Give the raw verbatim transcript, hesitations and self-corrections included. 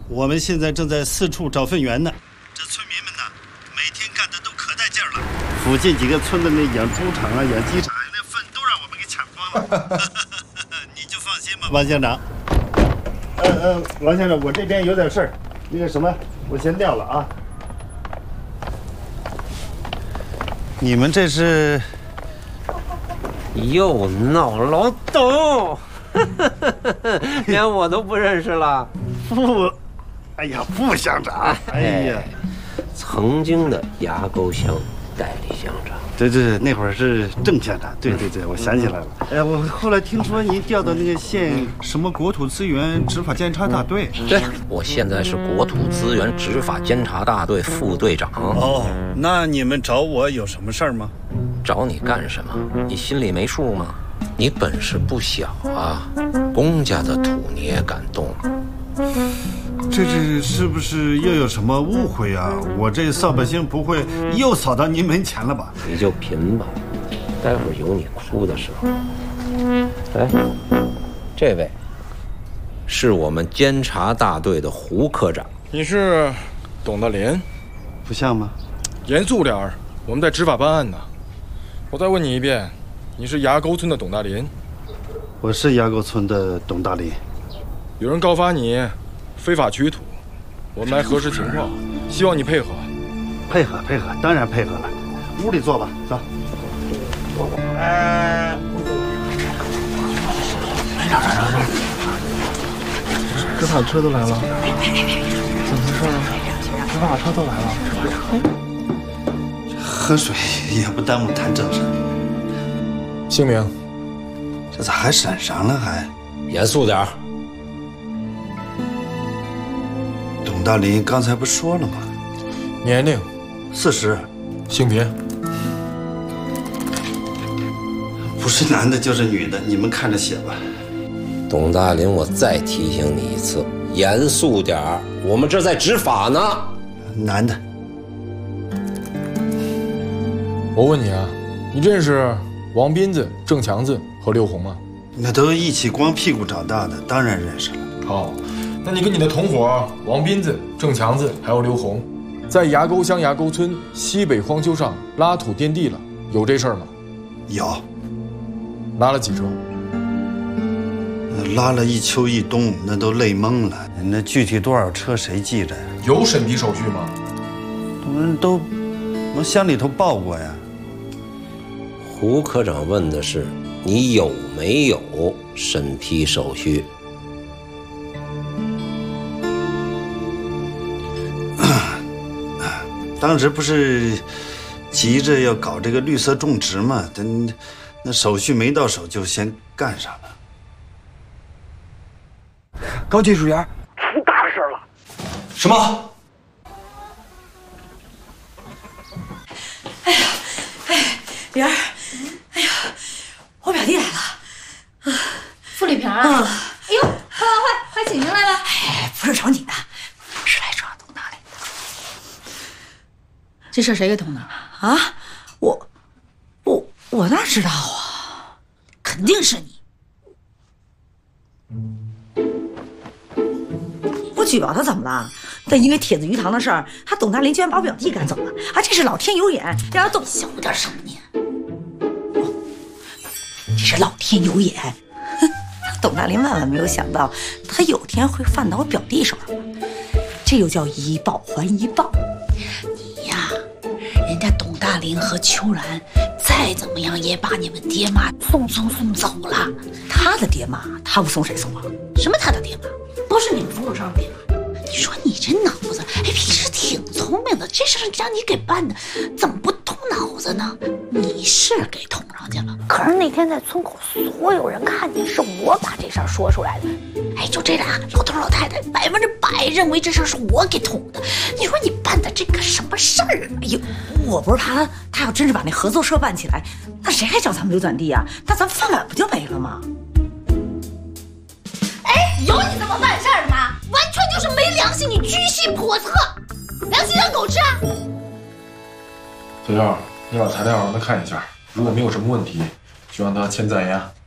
我们现在正在四处找粪源呢。这村民们呢，每天干的都可带劲儿了。附近几个村的那养猪场啊、养鸡场，那粪都让我们给抢光了。你就放心吧，王乡长。呃呃，王乡长，我这边有点事儿，那个什么，我先撂了啊。你们这是？ 又闹老董，连我都不认识了。 副，哎呀，副乡长，哎呀， 曾经的牙沟乡代理乡长。 对对对，那会儿是郑乡长。对对对，我想起来了。哎呀，我后来听说您调到那个县什么国土资源执法监察大队。 对，我现在是国土资源执法监察大队副队长。 哦，那你们找我有什么事儿吗？ 找你干什么？你心里没数吗？你本事不小啊，公家的土你也敢动？ 这这是不是又有什么误会啊？我这扫把星不会又扫到您门前了吧？ 你就贫吧，待会儿有你哭的时候。哎，这位是我们监察大队的胡科长。 你是董大林？ 不像吗？ 严肃点儿，我们在执法办案呢。我再问你一遍，你是崖沟村的董大林？ 我是崖沟村的董大林。 有人告发你非法取土，我们来核实情况，希望你配合。 配合配合，当然配合了。屋里坐吧，走。哎，让让让让！执法车都来了，怎么回事啊？执法车都来了。喝水也不耽误谈正事。 姓名？ 这咋还审上了还？ 严肃点儿。 董大林刚才不说了吗？ 年龄？ 四十。 性别？ 不是男的就是女的，你们看着写吧。 董大林，我再提醒你一次，严肃点儿，我们这在执法呢。 男的。 我问你啊，你认识王斌子、郑强子和刘红吗？ 那都一起光屁股长大的，当然认识了。 好，那你跟你的同伙王斌子、郑强子还有刘红，在崖沟乡崖沟村西北荒丘上拉土垫地了，有这事儿吗？ 有。 拉了几周？ 拉了一秋一冬，那都累懵了。那具体多少车谁记着呀？ 有审批手续吗？ 我们都往乡里头报过呀。 胡科长问的是你有没有审批手续？ 当时不是急着要搞这个绿色种植嘛，等那手续没到手就先干上了。 高技术员，出大事了！ 什么？ 哎呀，哎，莲儿，哎呀，我表弟来了。 傅丽萍啊！ 嗯、 哎呦，快快快，请进来吧！ 哎，不是找你的，是来抓董大林的。 这事谁给捅的？ 啊，我，我我哪知道啊？肯定是你。我举报他怎么了？但因为铁子鱼塘的事儿，他董大林居然把我表弟赶走了，啊，这是老天有眼，让人董小点声音。哦，这是老天有眼。董大林万万没有想到，他有天会犯到我表弟手上。这又叫以报还以报。你呀，人家董大林和秋兰再怎么样也把你们爹妈送送送走了。他的爹妈，他不送谁送啊？什么他的爹妈？不是你们风口上的爹妈。你说你这脑子，哎，平时挺聪明的，这事儿让你给办的，怎么不动脑子呢？你是给捅上去了， 可是那天在村口，所有人看见是我把这事儿说出来的。 哎，就这俩老头老太太，百分之百认为这事儿是我给捅的。你说你办的这个什么事儿？哎呦，我不是他，他要真是把那合作社办起来，那谁还找咱们刘攒地啊？那咱饭碗不就没了吗？ 哎，有你这么办事儿的吗？完全就是没良心，你居心叵测，良心让狗吃啊！ 小赵，你把材料让他看一下，如果没有什么问题，就让他签暂押。